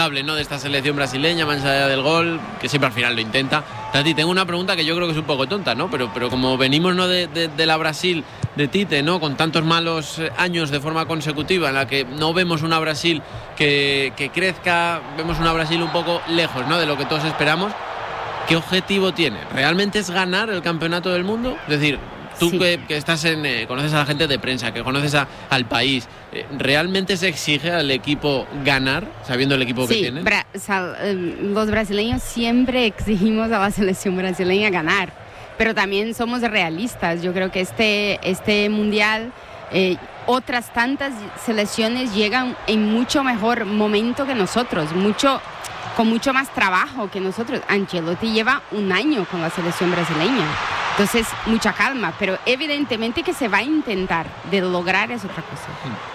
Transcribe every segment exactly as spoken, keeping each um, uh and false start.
¿no? De esta selección brasileña, más allá del gol, que siempre al final lo intenta. Tati, tengo una pregunta que yo creo que es un poco tonta, ¿no? Pero, pero como venimos, ¿no? de, de, de la Brasil de Tite, ¿no? Con tantos malos años de forma consecutiva, en la que no vemos una Brasil que, que crezca, vemos una Brasil un poco lejos, ¿no? De lo que todos esperamos. ¿Qué objetivo tiene? ¿Realmente es ganar el campeonato del mundo? Es decir, tú sí. que, que estás en, eh, conoces a la gente de prensa, que conoces a, al país, eh, ¿realmente se exige al equipo ganar, sabiendo el equipo sí, que tiene? Bra- sal, eh, los brasileños siempre exigimos a la selección brasileña ganar, pero también somos realistas. Yo creo que este, este mundial, eh, otras tantas selecciones llegan en mucho mejor momento que nosotros, mucho... con mucho más trabajo que nosotros. Ancelotti lleva un año con la selección brasileña, entonces mucha calma, pero evidentemente que se va a intentar, de lograr es otra cosa.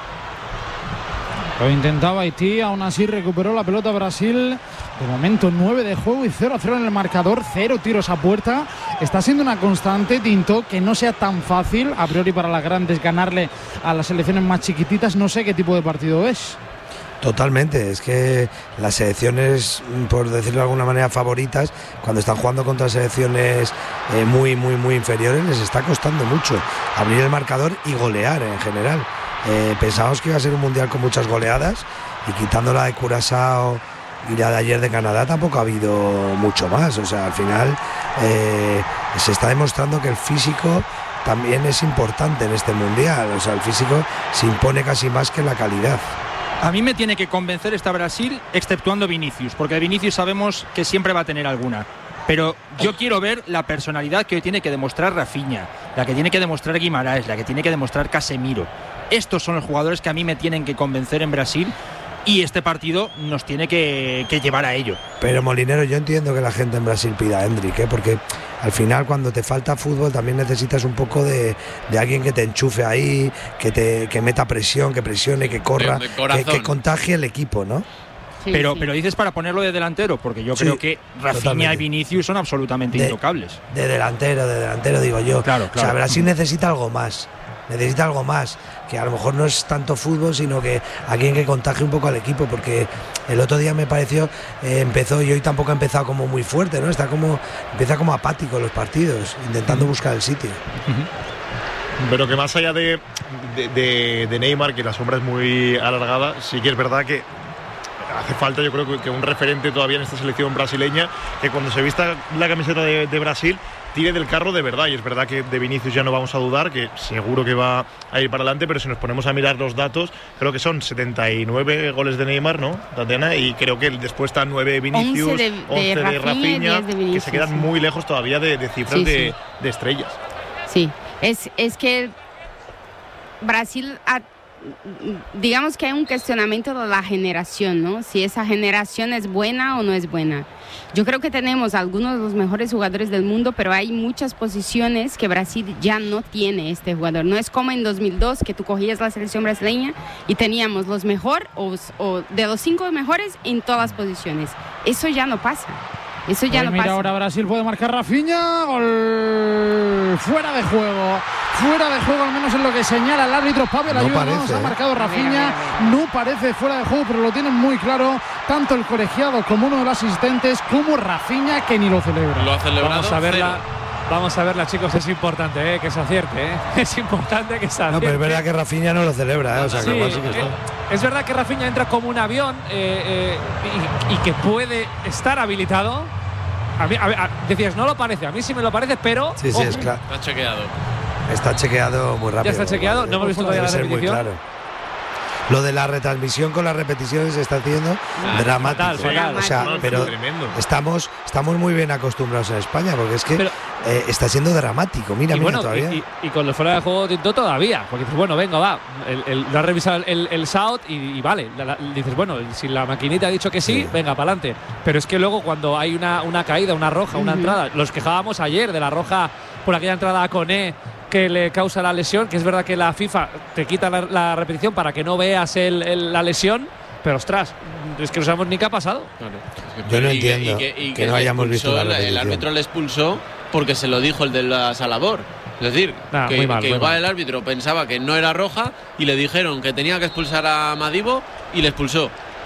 Lo intentaba Haití, aún así recuperó la pelota Brasil. De momento nueve de juego y cero a cero en el marcador, cero tiros a puerta. Está siendo una constante, Tinto, que no sea tan fácil a priori para las grandes ganarle a las selecciones más chiquititas. No sé qué tipo de partido es. Totalmente, es que las selecciones, por decirlo de alguna manera, favoritas, cuando están jugando contra selecciones eh, muy, muy, muy inferiores, les está costando mucho abrir el marcador y golear en general. Eh, pensábamos que iba a ser un mundial con muchas goleadas y quitando la de Curazao y la de ayer de Canadá tampoco ha habido mucho más. O sea, al final eh, se está demostrando que el físico también es importante en este mundial. O sea, el físico se impone casi más que la calidad. A mí me tiene que convencer esta Brasil, exceptuando Vinicius, porque de Vinicius sabemos que siempre va a tener alguna. Pero yo quiero ver la personalidad que hoy tiene que demostrar Rafinha, la que tiene que demostrar Guimaraes, la que tiene que demostrar Casemiro. Estos son los jugadores que a mí me tienen que convencer en Brasil y este partido nos tiene que, que llevar a ello. Pero Molinero, yo entiendo que la gente en Brasil pida a Endrick, ¿eh? Porque al final cuando te falta fútbol también necesitas un poco de, de alguien que te enchufe ahí, que te que meta presión, que presione, que corra, que, que contagie el equipo, ¿no? Sí, pero, sí. pero dices para ponerlo de delantero, porque yo Sí, creo que Rafinha totalmente. y Vinicius son absolutamente De, intocables. De delantero, de delantero digo yo. Claro, claro. O sea, Brasil necesita algo más. Necesita algo más, que a lo mejor no es tanto fútbol, sino que alguien que contagie un poco al equipo, porque el otro día me pareció, eh, empezó y hoy tampoco ha empezado como muy fuerte, ¿no? Está como, empieza como apático los partidos, intentando buscar el sitio. Pero que más allá de, de, de, de Neymar, que la sombra es muy alargada, sí que es verdad que hace falta, yo creo, que un referente todavía en esta selección brasileña, que cuando se vista la camiseta de, de Brasil tire del carro de verdad. Y es verdad que de Vinicius ya no vamos a dudar, que seguro que va a ir para adelante, pero si nos ponemos a mirar los datos, creo que son setenta y nueve goles de Neymar, ¿no, Tatiana? Y creo que después están nueve Vinicius, once de, de, once de Rafinha, Rafinha de Vinicius, que se quedan sí. muy lejos todavía de, de cifras sí, de, sí. de estrellas. Sí, es, es que Brasil ha, digamos que hay un cuestionamiento de la generación, ¿no? Si esa generación es buena o no es buena. Yo creo que tenemos algunos de los mejores jugadores del mundo, pero hay muchas posiciones que Brasil ya no tiene este jugador. No es como en dos mil dos, que tú cogías la selección brasileña y teníamos los mejores o, o de los cinco mejores en todas las posiciones. Eso ya no pasa. Eso ya pues no mira, pasa. Ahora Brasil puede marcar Rafinha. Gol fuera de juego. Fuera de juego, al menos en lo que señala el árbitro. Pavel no ayuda, parece, ¿no? Se ha ¿eh? marcado Rafinha. No parece fuera de juego, pero lo tienen muy claro tanto el colegiado como uno de los asistentes, como Rafinha, que ni lo celebra. Lo ha celebrado. Vamos a verla. Cero. Vamos a verla, chicos, es importante ¿eh? que se acierte, ¿eh? Es importante que se acierte. No, pero es verdad que Rafinha no lo celebra, ¿eh? O sea, sí, que sí que eh, está. es verdad que Rafinha entra como un avión eh, eh, y, y que puede estar habilitado. A mí, a, a, decías, no lo parece, a mí sí me lo parece, pero… Sí, sí, ojo, es claro. Está chequeado. Está chequeado muy rápido. Ya está chequeado, vale. no hemos visto todavía la Debe ser muy repetición. claro. Lo de la retransmisión con las repeticiones se está haciendo ah, dramático. Fatal, fatal. O sea, no, pero tremendo. estamos, estamos muy bien acostumbrados en España, porque es que Pero, eh, está siendo dramático. Mira, y mira bueno, todavía. Y, y, y con los fuera de juego Tinto todavía, porque dices, bueno, venga, va, el, el, lo has revisado el, el S A U T y, y vale, la, la, dices, bueno, si la maquinita ha dicho que sí, sí. venga, para adelante. Pero es que luego cuando hay una, una caída, una roja, una uh-huh. entrada, los quejábamos ayer de la roja por aquella entrada a Koné que le causa la lesión, que es verdad que la FIFA te quita la, la repetición para que no veas el, el, la lesión, pero ostras, es que no sabemos ni qué ha pasado. Claro. Yo no y entiendo que, y que, y que, que no hayamos expulsó, visto la repetición. El árbitro le expulsó porque se lo dijo el de la Salabor. Es decir, nah, que, muy mal, que muy igual mal. el árbitro pensaba que no era roja y le dijeron que tenía que expulsar a Madibo y le expulsó.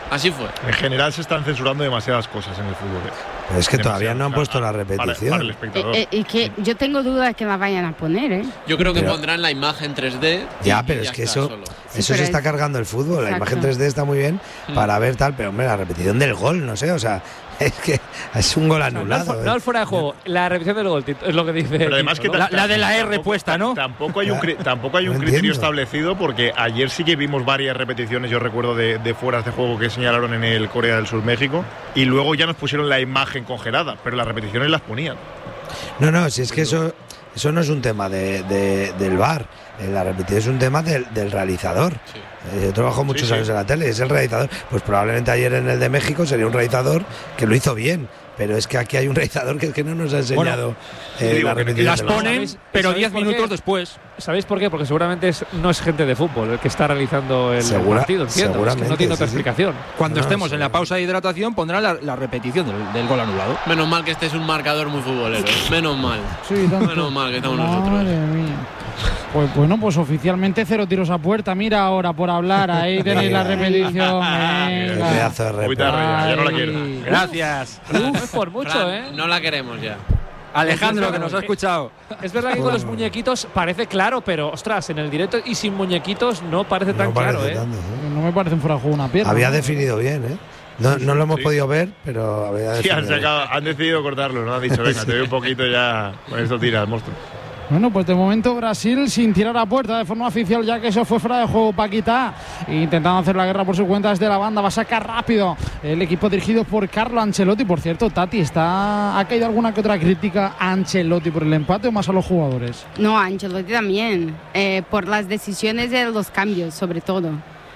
Así fue. En general se están censurando demasiadas cosas en el fútbol. ¿eh? Pero es que Demasiado, todavía no han puesto la repetición. Para, para el espectador. Eh, eh, y que yo tengo duda de que la vayan a poner, ¿eh? Yo creo que Pero- pondrán la imagen tres D. Ya, y- pero y es que está eso, solo. Sí, eso pero se está es- cargando el fútbol. La Exacto. imagen tres D está muy bien Mm. para ver tal, pero hombre, la repetición del gol, no sé, o sea, es que es un gol No, no, anulado. al- no al ¿eh? fuera de juego, la repetición del gol, Tito, es lo que dice. Pero además Tito, que ¿no? La- la de la R tampoco- puesta, ¿no? Tampoco hay un, cri- tampoco hay un No criterio entiendo. establecido, porque ayer sí que vimos varias repeticiones, yo recuerdo, de, de fueras de juego que señalaron en el Corea del Sur México, y luego ya nos pusieron la imagen congelada, pero las repeticiones las ponían. No, no, si es que eso, eso no es un tema de, de- del V A R. Eh, La repetición es un tema del, del realizador. Sí. Eh, Yo trabajo muchos sí. años en la tele, es el realizador. Pues probablemente ayer en el de México sería un realizador que lo hizo bien. Pero es que aquí hay un realizador que es que no nos ha enseñado eh, digo la que repetición. Las del gol. ponen, ¿Sabéis- pero sabéis diez por qué? minutos después. ¿Sabéis por qué? Porque seguramente es- no es gente de fútbol el que está realizando el Segura- partido, entiendo. Es que seguramente, no tiene otra sí, sí. explicación. Cuando No, estemos sí. en la pausa de hidratación, pondrán la, la repetición del, del gol anulado. Menos mal que este es un marcador muy futbolero. ¿eh? Menos mal. Sí, tanto. Menos mal que estamos Madre nosotros. mía. Pues bueno, pues oficialmente cero tiros a puerta. Mira ahora por hablar, ahí tenéis la repetición. Qué Venga. pedazo de Muy repetición. tarde ya, ya no la Ay. quiero. Gracias. No es por mucho, Fran, ¿eh? No la queremos ya. Alejandro, que nos ha escuchado. Es verdad que con los muñequitos parece claro, pero ostras, en el directo y sin muñequitos no parece tan No parece claro, ¿eh? tanto, ¿eh? No me parece un fuera de juego una pierna. Había ¿no? definido bien, ¿eh? No, no lo hemos sí. podido ver, pero había Sí, han, definido bien. sacado- han decidido cortarlo, ¿no? Han dicho, venga, te doy un poquito ya, con esto tiras, monstruo. Bueno, pues de momento Brasil sin tirar a puerta de forma oficial, ya que eso fue fuera de juego. Paquita intentando hacer la guerra por su cuenta desde la banda. Va a sacar rápido el equipo dirigido por Carlo Ancelotti. Por cierto, Tati, ¿está, ¿ha caído alguna que otra crítica a Ancelotti por el empate o más a los jugadores? No, Ancelotti también, eh, por las decisiones de los cambios, sobre todo.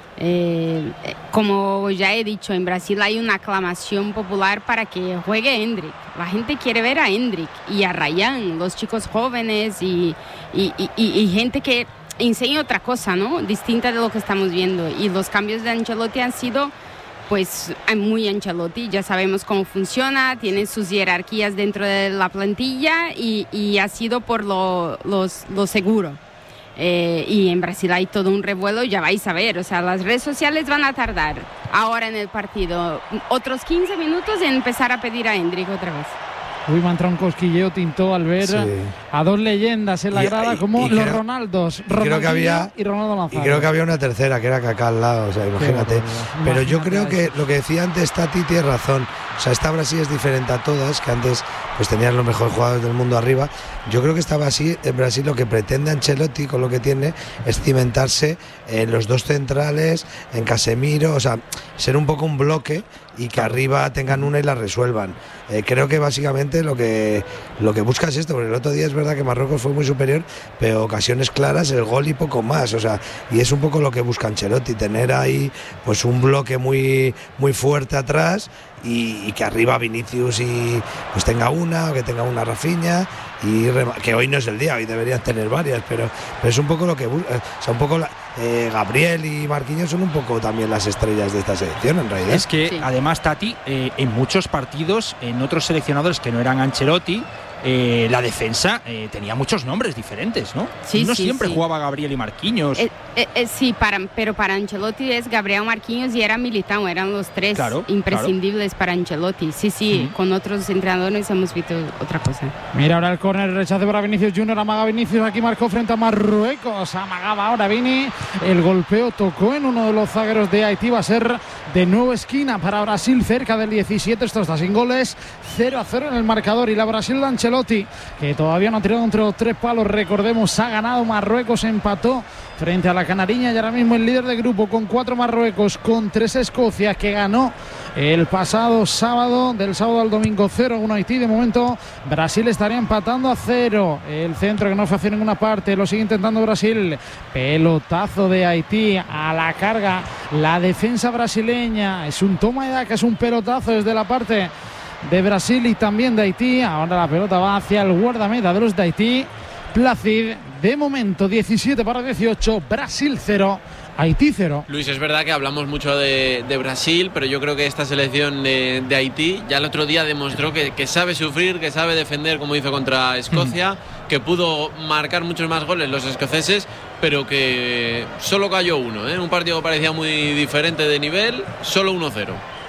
Eh, eh, como ya he dicho, en Brasil hay una aclamación popular para que juegue Endrick. La gente quiere ver a Endrick y a Ryan, los chicos jóvenes y, y, y, y- y gente que enseña otra cosa, ¿no? Distinta de lo que estamos viendo. Y los cambios de Ancelotti han sido, pues, muy Ancelotti. Ya sabemos cómo funciona, tiene sus jerarquías dentro de la plantilla y, y ha sido por lo, los- lo seguro. Eh, y en Brasil hay todo un revuelo, ya vais a ver, o sea, las redes sociales van a tardar ahora en el partido otros quince minutos en empezar a pedir a Endrick otra vez. Uy, me ha entrado un cosquilleo Tinto al ver Sí. a dos leyendas en la Y- grada y- como y los creo- Ronaldos, creo que Ronaldinho había- y Ronaldo Y Nazario. creo que había una tercera, que era Kaká al lado, o sea, imagínate. barbaridad. Pero yo Imagínate creo que eso. lo que decía antes Tati tiene razón. O sea, esta Brasil es diferente a todas, que antes pues tenían los mejores jugadores del mundo arriba. Yo creo que esta Brasil, en Brasil lo que pretende Ancelotti con lo que tiene es cimentarse en los dos centrales, en Casemiro, o sea, ser un poco un bloque y que arriba tengan una y la resuelvan. Eh, creo que básicamente lo que lo que busca es esto, porque el otro día es verdad que Marruecos fue muy superior, pero ocasiones claras, el gol y poco más, o sea, y es un poco lo que busca Ancelotti, tener ahí pues un bloque muy muy fuerte atrás y, y que arriba Vinicius y pues tenga una, o que tenga una Rafinha y rema- que hoy no es el día, hoy deberían tener varias, pero, pero es un poco lo que busca, o sea, un poco la- eh, Gabriel y Marquinhos son un poco también las estrellas de esta selección en realidad. Es que Sí. además, Tati, eh, en muchos partidos, en otros seleccionadores que no eran Ancelotti, eh, la defensa eh, tenía muchos nombres diferentes, ¿no? Sí, no sí, siempre sí. jugaba Gabriel y Marquinhos. Eh, eh, eh, sí, para, pero para Ancelotti es Gabriel Marquinhos y era Militao, eran los tres Claro, imprescindibles para Ancelotti. Sí, sí, Ujú. con otros entrenadores hemos visto otra cosa. Mira ahora el córner, rechace para Vinicius Junior, amaga Vinicius, aquí marcó frente a Marruecos, amagaba ahora Vini, el golpeo tocó en uno de los zagueros de Haití, va a ser de nuevo esquina para Brasil, cerca del diecisiete, esto está sin goles, cero a cero en el marcador y la Brasil de Ancelotti, que todavía no ha tirado entre los tres palos, recordemos, ha ganado Marruecos, empató frente a la Canariña y ahora mismo el líder de grupo con cuatro Marruecos, con tres Escocia, que ganó el pasado sábado, del sábado al domingo cero a uno Haití. De momento Brasil estaría empatando a cero. El centro que no fue hacia ninguna parte, lo sigue intentando Brasil. Pelotazo de Haití a la carga. La defensa brasileña es un toma de daca, es un pelotazo desde la parte de Brasil y también de Haití. Ahora la pelota va hacia el guardameta de los de Haití, Placid. De momento diecisiete para dieciocho, Brasil cero, Haití cero. Luis, es verdad que hablamos mucho de, de Brasil, pero yo creo que esta selección de, de Haití ya el otro día demostró que, que sabe sufrir, que sabe defender como hizo contra Escocia, que pudo marcar muchos más goles los escoceses, pero que solo cayó uno, ¿eh? Un partido que parecía muy diferente de nivel, solo uno cero.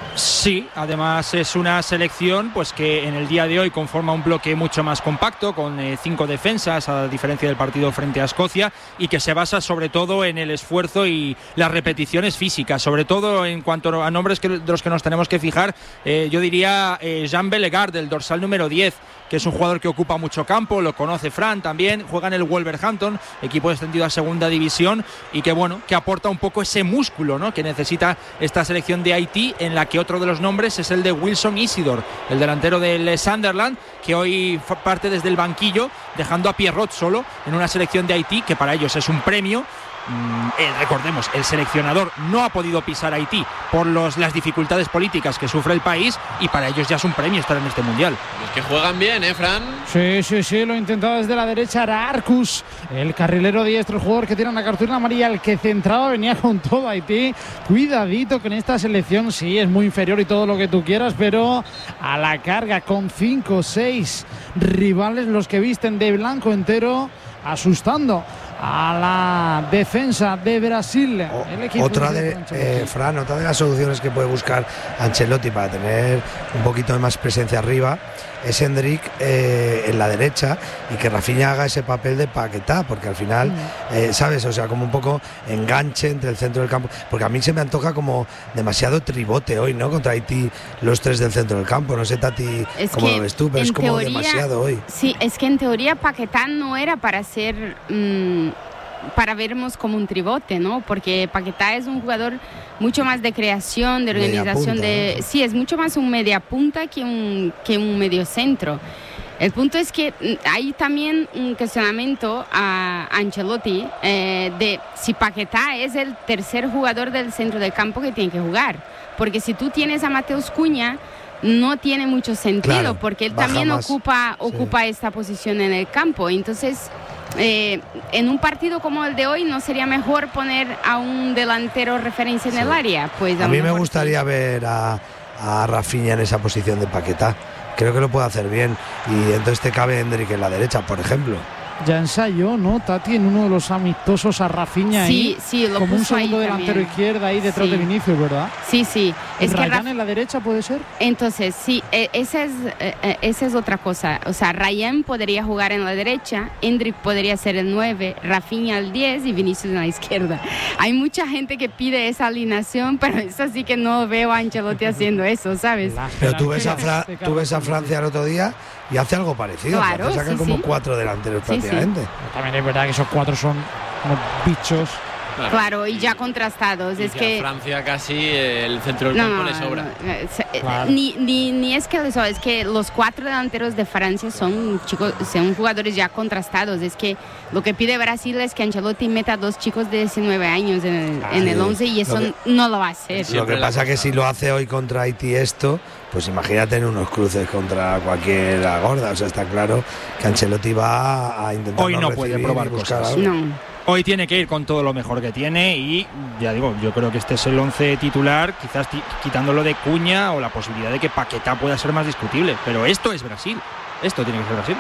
Sí, además es una selección pues que en el día de hoy conforma un bloque mucho más compacto, con eh, cinco defensas, a diferencia del partido frente a Escocia, y que se basa sobre todo en el esfuerzo y las repeticiones físicas, sobre todo en cuanto a nombres que, de los que nos tenemos que fijar. eh, yo diría eh, Jean Bellegarde, del dorsal número diez, que es un jugador que ocupa mucho campo, lo conoce Fran también, juega en el Wolverhampton, equipo descendido a segunda división, y que bueno, que aporta un poco ese músculo, ¿no?, que necesita esta selección de Haití, en la que otro de los nombres es el de Wilson Isidore, el delantero del Sunderland, que hoy parte desde el banquillo, dejando a Pierrot solo en una selección de Haití que para ellos es un premio. Mm, eh, recordemos, el seleccionador no ha podido pisar Haití por los, las dificultades políticas que sufre el país, y para ellos ya es un premio estar en este mundial. Es que juegan bien, ¿eh, Fran? Sí, sí, sí, lo intentaba desde la derecha era Arcus, el carrilero diestro, el jugador que tiene una cartulina amarilla, el que centraba, venía con todo Haití. Cuidadito con esta selección, sí, es muy inferior y todo lo que tú quieras, pero a la carga con cinco o seis rivales, los que visten de blanco entero, asustando a la defensa de Brasil. El equipo otra de, de eh, Fran, otra de las soluciones que puede buscar Ancelotti para tener un poquito de más presencia arriba es Hendrik eh, en la derecha, y que Rafinha haga ese papel de Paquetá, porque al final, eh, ¿sabes? O sea, como un poco enganche entre el centro del campo, porque a mí se me antoja como demasiado tribote hoy, ¿no? Contra Haití, los tres del centro del campo. No sé, Tati, es cómo lo ves tú, pero es como teoría, demasiado hoy. Sí, es que en teoría Paquetá no era para ser... Mmm, para vernos como un tribote, ¿no? Porque Paquetá es un jugador mucho más de creación, de organización, punta, de... ¿no? Sí, es mucho más un media punta que un, que un medio centro. El punto es que hay también un cuestionamiento a Ancelotti eh, de si Paquetá es el tercer jugador del centro del campo que tiene que jugar. Porque si tú tienes a Mateus Cunha, no tiene mucho sentido, claro, porque él también más, ocupa, ocupa sí. esta posición en el campo. Entonces... Eh, en un partido como el de hoy, ¿no sería mejor poner a un delantero referencia en sí. el área? Pues a, a mí me gustaría sí. ver a, a Rafinha en esa posición de Paquetá. Creo que lo puede hacer bien, y entonces te cabe Hendrik en la derecha, por ejemplo. Ya ensayó, ¿no, Tati, en uno de los amistosos a Rafinha sí, ahí? Sí, lo como puso un segundo ahí delantero también. Izquierda ahí detrás sí. de Vinicius, ¿verdad? Sí, sí. Es que Ryan en la derecha puede ser. Entonces, sí, eh, esa es eh, esa es otra cosa. O sea, Ryan podría jugar en la derecha, Hendrik podría ser el nueve, Rafinha el diez y Vinicius en la izquierda. Hay mucha gente que pide esa alineación, pero eso sí que no veo a Ancelotti haciendo eso, ¿sabes? Pero tú ves a, Fra tú ves a Francia el otro día y hace algo parecido. Claro, sacan sí, como sí. cuatro delanteros sí, prácticamente. Sí. También es verdad que esos cuatro son unos bichos. Claro, claro, y ya contrastados. Y es que que a Francia casi eh, el centro del no, campo no, le sobra. No, claro. ni, ni, ni es que le sobra, es que los cuatro delanteros de Francia son chicos, son jugadores ya contrastados. Es que lo que pide Brasil es que Ancelotti meta dos chicos de diecinueve años en el, ah, en el once, y eso lo que, no lo va a hacer. Lo que pasa es que si lo hace hoy contra Haití esto, pues imagínate en unos cruces contra cualquiera gorda. O sea, está claro que Ancelotti va a intentar hoy no puede probar cosas. No. Hoy tiene que ir con todo lo mejor que tiene, y ya digo, yo creo que este es el once titular, quizás quitándolo de Cunha o la posibilidad de que Paquetá pueda ser más discutible, pero esto es Brasil, esto tiene que ser Brasil.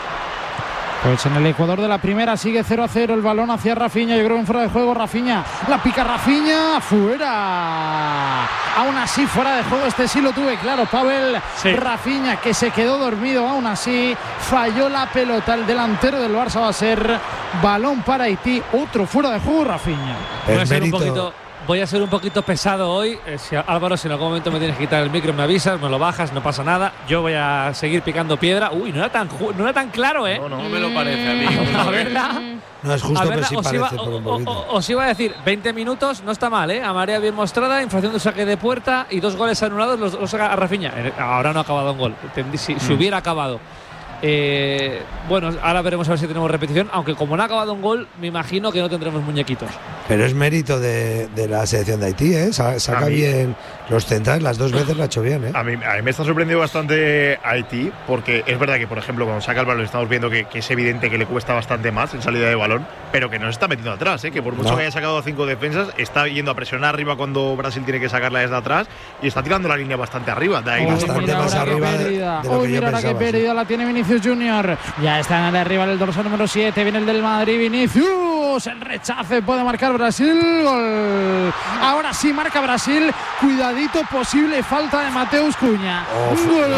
Pues en el Ecuador de la primera sigue cero a cero, el balón hacia Rafinha, yo creo que en fuera de juego Rafinha, la pica Rafinha, fuera. Aún así fuera de juego, este sí lo tuve claro, Pavel. Sí. Rafinha, que se quedó dormido, aún así falló la pelota, el delantero del Barça va a ser balón para Haití, otro fuera de juego Rafinha. Voy a ser un poquito... Voy a ser un poquito pesado hoy. Eh, si, Álvaro, si en algún momento me tienes que quitar el micro, me avisas, me lo bajas, no pasa nada. Yo voy a seguir picando piedra. Uy, no era tan, no era tan claro, ¿eh? No, no, no me lo parece a mí. A verla. No es justo, pero sí os parece iba, por un o, poquito. o, os iba a decir, veinte minutos, no está mal, ¿eh? A María bien mostrada, infracción de saque de puerta y dos goles anulados, los, los saca a Rafinha. Ahora no ha acabado un gol. Si, si mm. hubiera acabado. Eh, bueno, ahora veremos a ver si tenemos repetición, aunque como no ha acabado un gol, me imagino que no tendremos muñequitos. Pero es mérito de, de la selección de Haití, ¿eh? Saca bien los centrales, las dos veces lo ha hecho bien, ¿eh? A mí, a mí me está sorprendiendo bastante Haití, porque es verdad que, por ejemplo, cuando saca el balón estamos viendo que, que es evidente que le cuesta bastante más en salida de balón, pero que no se está metiendo atrás, ¿eh? Que por mucho no. que haya sacado cinco defensas, está yendo a presionar arriba cuando Brasil tiene que sacarla desde atrás, y está tirando la línea bastante arriba. De ahí oh, bastante más arriba de, de lo oh, que mira yo ahora pensaba. Qué pérdida la tiene Vinicius Junior. Ya está en el de arriba el dorsal número siete, viene el del Madrid, Vinicius. Mateus, el rechace, puede marcar Brasil. Gol. Ahora sí marca Brasil. Cuidadito, posible falta de Mateus Cunha. Oh, Gol.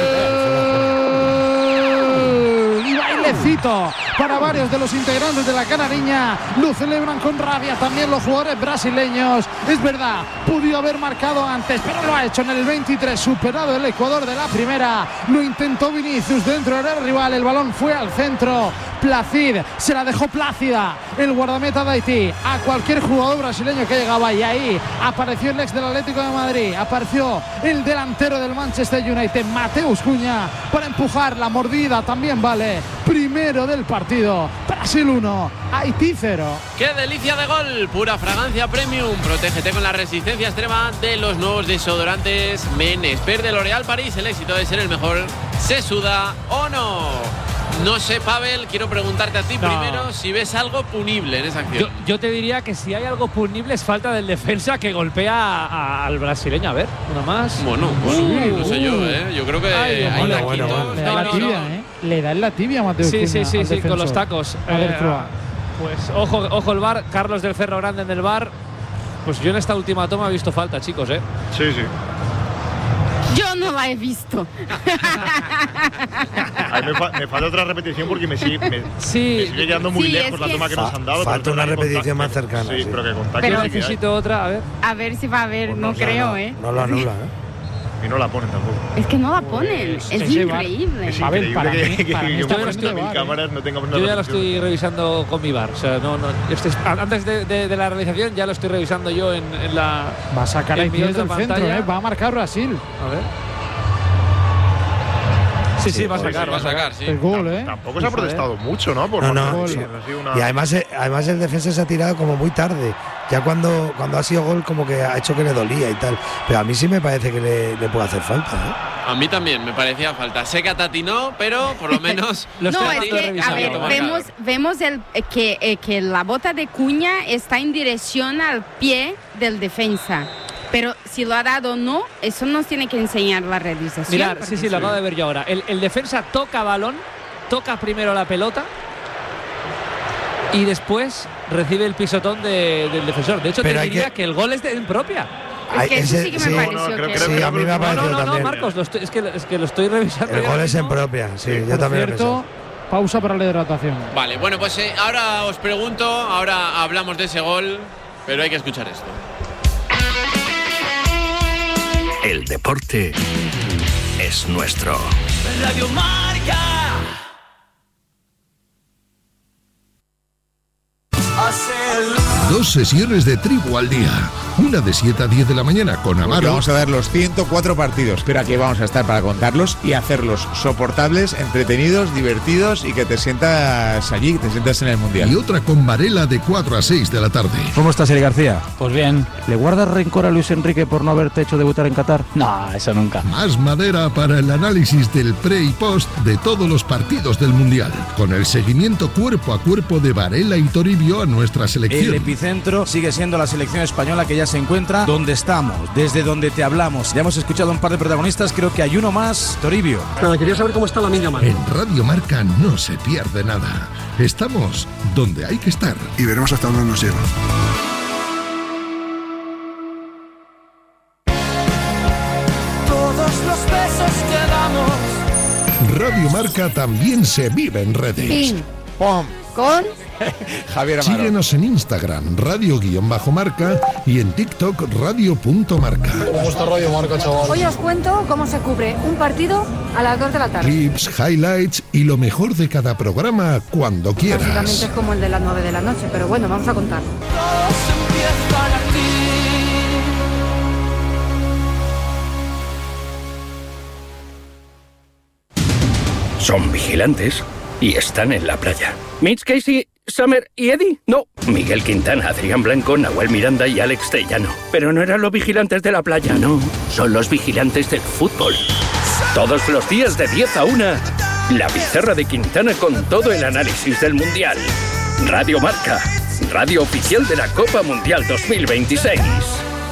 Y bailecito para varios de los integrantes de la canariña. Lo celebran con rabia también los jugadores brasileños. Es verdad, pudo haber marcado antes, pero lo ha hecho en el veintitrés, superado el Ecuador de la primera. Lo intentó Vinicius dentro del rival, el balón fue al centro. Placid se la dejó plácida el guardameta de Haití a cualquier jugador brasileño que llegaba, y ahí apareció el ex del Atlético de Madrid, apareció el delantero del Manchester United, Mateus Cunha, para empujar. La mordida también vale. Primero del partido, Brasil uno, Haití cero. ¡Qué delicia de gol! Pura fragancia premium. Protégete con la resistencia extrema de los nuevos desodorantes Menesper de L'Oréal París. El éxito de ser el mejor se suda o no. No sé, Pavel, quiero preguntarte a ti no. primero si ves algo punible en esa acción. Yo, yo te diría que si hay algo punible es falta del defensa que golpea a, a, al brasileño. A ver, una más. Bueno, bueno uh, no sé yo, ¿eh? Yo creo que Ay, hay bueno, bueno, bueno. Le da en la tibia, ¿eh? Le da en la tibia a Mateus Sí, Cunha, sí, sí, sí, defensor. con los tacos. A ver, eh, prueba. Pues ojo, ojo el V A R. Carlos del Cerro Grande en el V A R. Pues yo en esta última toma he visto falta, chicos, ¿eh? Sí, sí. Yo no la he visto. A mí me, fa me falta otra repetición porque me sigue, me, sí, me sigue quedando muy sí, lejos la toma que nos han dado. Falta una repetición más contacto, cercana. Sí, sí. pero que contacto Pero sí que necesito hay. otra, a ver. A ver si va a haber, Pues no, no, no creo, no, ¿eh? No lo anula, ¿eh? Y no la ponen tampoco. Es que no la ponen, Pues, es ese va- increíble. Es A ver, increíble para que, mí- que, para mí que está con poniendo mil V A R, cámaras no tengamos una Yo ya lo repetición. estoy revisando con mi V A R. O sea, no, no, este es- antes de, de, de la realización ya lo estoy revisando yo en, en la. Va a sacar a en mi Haití otra desde el centro, pantalla. ¿eh? Va a marcar Brasil. A ver. Sí, sí, va a sacar, va a sacar, sí. El gol, ¿eh? Tampoco se ha protestado mucho, ¿no? Por No, no, por- sí. ha sido una- Y además, eh, además el defensa se ha tirado como muy tarde. Ya cuando, cuando ha sido gol como que ha hecho que le dolía y tal. Pero a mí sí me parece que le, le puede hacer falta, ¿eh? A mí también me parecía falta. Sé que a Tati no, pero por lo menos. Lo No, estoy es que, a revisando. ver, Marcador. vemos, vemos el, eh, que, eh, que la bota de Cunha está en dirección al pie del defensa. Pero si lo ha dado o no, eso nos tiene que enseñar la realización. Mirad, porque- sí, sí, lo acabo de ver yo ahora. El, el defensa toca balón, toca primero la pelota y después recibe el pisotón de, del defensor. De hecho, Pero te hay diría que- que... el gol es de en propia. Es que eso Ese- sí que me sí. pareció No, no, creo- que… creo- Sí, a mí me ha No, no, parecido no, no, también. Marcos, lo estoy- es, que, es que lo estoy revisando. El ya gol es en mismo. propia, sí, yo Por también lo he cierto, pensado. pausa para la hidratación. Vale, bueno, pues eh, ahora os pregunto, ahora hablamos de ese gol, pero hay que escuchar esto. El deporte es nuestro. Radio Marca. Dos sesiones de Tribu al día. Una de siete a diez de la mañana con Porque Amaro. vamos a dar los ciento cuatro partidos, pero aquí vamos a estar para contarlos y hacerlos soportables, entretenidos, divertidos y que te sientas allí, que te sientas en el Mundial. Y otra con Varela de cuatro a seis de la tarde. ¿Cómo estás, Eli García? Pues bien. ¿Le guardas rencor a Luis Enrique por no haberte hecho debutar en Qatar? No, eso nunca. Más madera para el análisis del pre y post de todos los partidos del Mundial. Con el seguimiento cuerpo a cuerpo de Varela y Toribio a nuestra selección. El epicentro sigue siendo la selección española, que ya se encuentra donde estamos, desde donde te hablamos. Ya hemos escuchado a un par de protagonistas, creo que hay uno más, Toribio. Pero quería saber cómo está la niña Mari. En Radio Marca no se pierde nada. Estamos donde hay que estar. Y veremos hasta dónde nos lleva. Todos los besos que damos. Radio Marca también se vive en redes. Pin. ¡Pum! Con Javier Amaro. Síguenos en Instagram, radio-marca y en TikTok, radio.marca. ¿Cómo está Radio Marca, chaval? Hoy os cuento cómo se cubre un partido a las dos de la tarde. Clips, highlights y lo mejor de cada programa cuando Básicamente quieras. es como el de las nueve de la noche, pero bueno, vamos a contar. Todos empiezan aquí. Son vigilantes y están en la playa. Mitch Casey, Summer y Eddie. No. Miguel Quintana, Adrián Blanco, Nahuel Miranda y Alex Tellano. Pero no eran los vigilantes de la playa, no. Son los vigilantes del fútbol. Todos los días de diez a una, la pizarra de Quintana con todo el análisis del Mundial. Radio Marca, radio oficial de la Copa Mundial dos mil veintiséis.